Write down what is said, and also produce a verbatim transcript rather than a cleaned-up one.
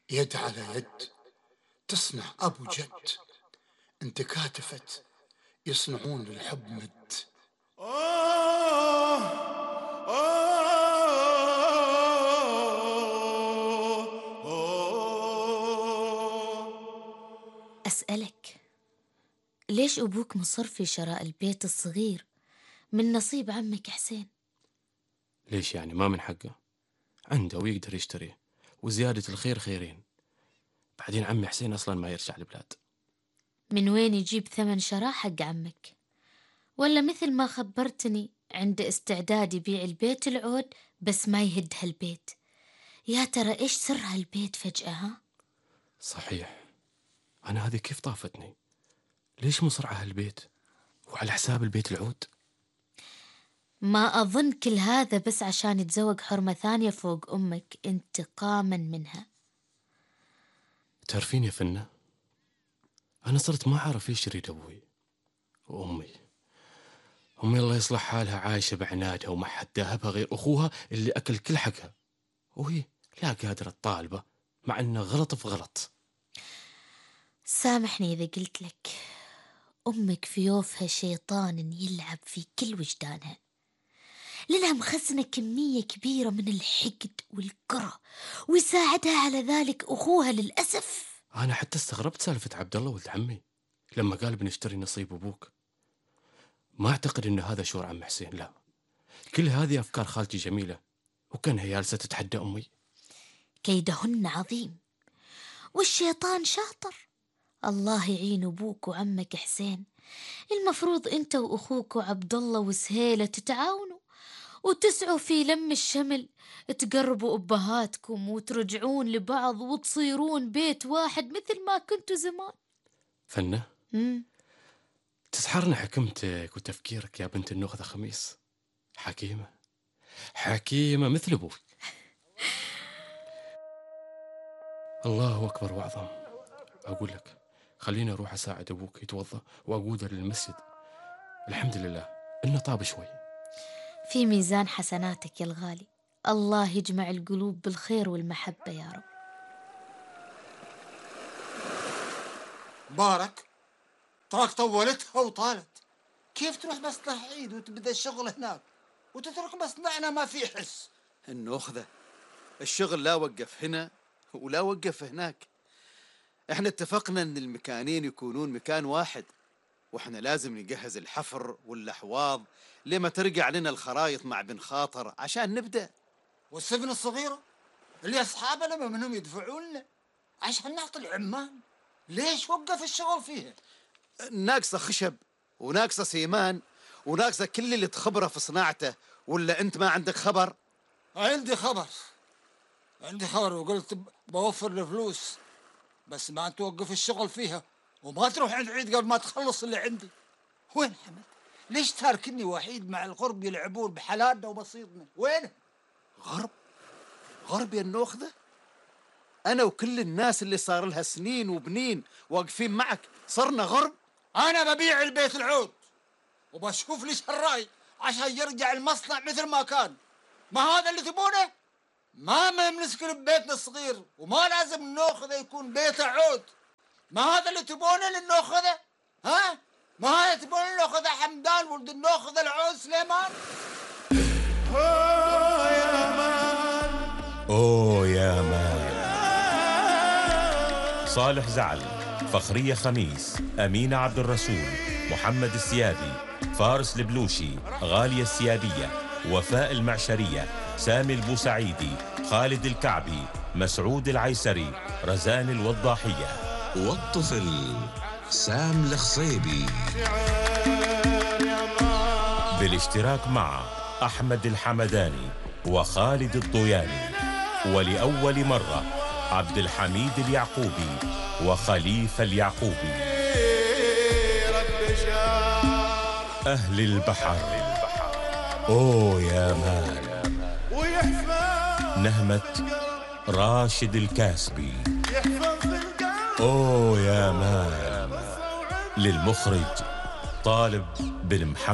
يد على يد تصنع أبو جد، انت كاتفت يصنعون الحب مد. آه أسألك، ليش أبوك مصر في شراء البيت الصغير من نصيب عمك حسين؟ ليش يعني ما من حقه؟ عنده ويقدر يشتريه، وزيادة الخير خيرين. بعدين عمي حسين أصلا ما يرجع البلاد. من وين يجيب ثمن شراء حق عمك؟ ولا مثل ما خبرتني عنده استعداد يبيع البيت العود بس ما يهد هالبيت؟ يا ترى إيش سر هالبيت فجأة؟ ها؟ صحيح، أنا هذه كيف طافتني؟ ليش مصر على هالبيت وعلى حساب البيت العود؟ ما أظن كل هذا بس عشان يتزوج حرمة ثانية فوق أمك انتقاما منها. تعرفين يا فنة، أنا صرت ما أعرف إيش يريد أبوي وأمي. أمي الله يصلح حالها عايشة بعنادها وما حد داهبها غير أخوها اللي أكل كل حقها، وهي لا قادرة تطالبه مع أنه غلط في غلط. سامحني إذا قلت لك أمك في يوفها شيطان يلعب في كل وجدانها، لأنها مخزنة كمية كبيرة من الحقد والكره، ويساعدها على ذلك أخوها للأسف. أنا حتى استغربت سالفة عبد الله ولد عمي لما قال بنشتري نصيب أبوك. ما أعتقد أن هذا شعور عم حسين، لا، كل هذه أفكار خالتي جميلة، وكان هي جالسة تتحدى أمي. كيدهن عظيم والشيطان شاطر. الله يعين أبوك وعمك حسين. المفروض أنت وأخوك عبد الله وسهيلة تتعاونوا وتسعوا في لم الشمل، تقربوا أبهاتكم وترجعون لبعض وتصيرون بيت واحد مثل ما كنتوا زمان. فنة، مم. تسحرنا حكمتك وتفكيرك يا بنت النخذة خميس. حكيمة حكيمة مثل أبوك. الله أكبر وأعظم. أقول لك خليني أروح أساعد أبوك يتوضأ وأقوده للمسجد. الحمد لله إنه طاب شوي. في ميزان حسناتك يا الغالي، الله يجمع القلوب بالخير والمحبة يا رب. مبارك، تراك طولتها وطالت. كيف تروح مصلح عيد وتبدأ الشغل هناك وتترك مصنعنا ما في حس؟ النخذة الشغل لا وقف هنا ولا وقف هناك. احنا اتفقنا ان المكانين يكونون مكان واحد، واحنا لازم نجهز الحفر والاحواض لما ترجع لنا الخرايط مع بن خاطر عشان نبدأ. والسفن الصغيرة اللي أصحابنا ما منهم يدفعون لنا عشان نعطي العمال، ليش وقف الشغل فيها؟ ناقصة خشب وناقصة سيمان وناقصة كل اللي تخبره في صناعته، ولا انت ما عندك خبر؟ عندي خبر عندي خبر وقلت بوفر الفلوس، بس ما توقف الشغل فيها وما تروح عند عيد قبل ما تخلص اللي عندي. وين حمد؟ ليش تاركني وحيد مع الغرب يلعبون بحلالنا وبسيطنا؟ وين؟ غرب؟ غرب يا النخذة؟ أنا وكل الناس اللي صار لها سنين وبنين واقفين معك صرنا غرب؟ أنا ببيع البيت العود وبشوف لي شراي عشان يرجع المصنع مثل ما كان. ما هذا اللي تبونه؟ ما بنسكن ببيتنا الصغير وما لازم النخذة يكون بيت عود. ما هذا اللي تبونه للنخذة؟ ها؟ ما هذا تبون النخذة حمدان ولد النخذة العود سليمان؟ أوه يا مان، أوه يا مان. صالح زعل، فخرية خميس، أمينة عبد الرسول، محمد السيادي، فارس البلوشي، غالية السيادية، وفاء المعشرية، سامي البوسعيدي، خالد الكعبي، مسعود العيسري، رزان الوضاحية، والطفل سام الخصيبي، بالاشتراك مع أحمد الحمداني وخالد الطوياني، ولأول مرة عبد الحميد اليعقوبي وخليفة اليعقوبي. أهل البحر، أوه يا مان. نهمة راشد الكاسبي، أوه يا مان. للمخرج طالب بن محمد.